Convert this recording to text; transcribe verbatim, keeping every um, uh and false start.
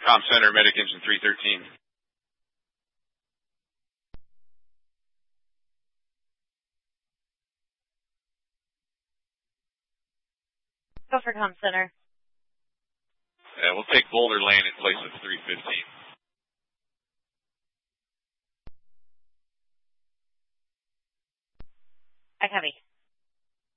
Com Center, Medic Engine three thirteen. Go for Com Center. Yeah, we'll take Boulder Lane in place of three fifteen. I copy.